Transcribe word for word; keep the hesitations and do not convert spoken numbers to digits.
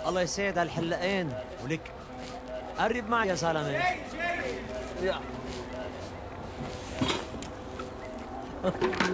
الله يسعد هالحلاقين ولك. قرب معي يا زلمه. يا